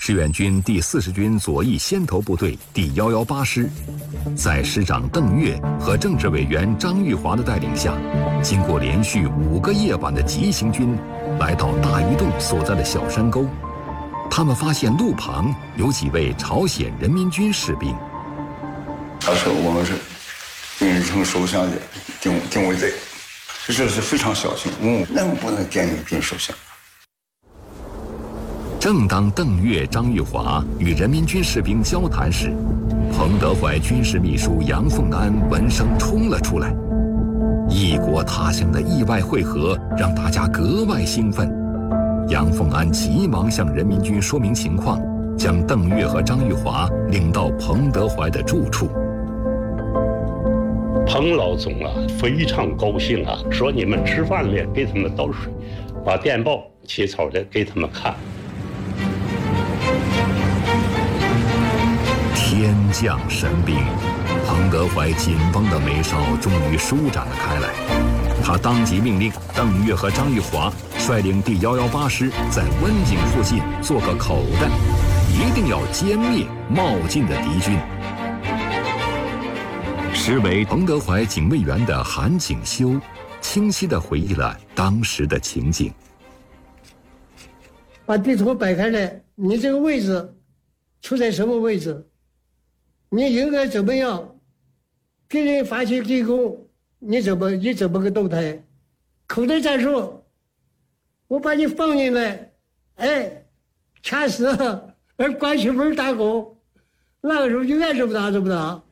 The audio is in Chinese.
志愿军第40军左翼先头部队第118师，在师长邓岳和政治委员张玉华的带领下，经过连续5个夜晚的急行军，来到大鱼洞所在的小山沟。他们发现路旁有几位朝鲜人民军士兵。 他说我们是兵城首相的定位队，这是非常小心，那不能点名兵首相。 正当邓岳、张玉华与人民军士兵交谈时，彭德怀军事秘书杨凤安闻声冲了出来。异国他乡的意外会合让大家格外兴奋。杨凤安急忙向人民军说明情况，将邓岳和张玉华领到彭德怀的住处。 彭老总啊，非常高兴啊，说你们吃饭了，给他们倒水，把电报起草的给他们看。 天降神兵，彭德怀紧绷的眉梢终于舒展了开来。他当即命令邓岳和张玉华率领第118师在温井附近做个口袋，一定要歼灭冒进的敌军。时为彭德怀警卫员的韩景修清晰地回忆了当时的情景。 把地图摆开来，你这个位置处在什么位置？你应该怎么样给人发起进攻？你怎么个动态？口袋战术，我把你放进来，掐死，关起门打狗，那个时候就爱怎么打怎么打。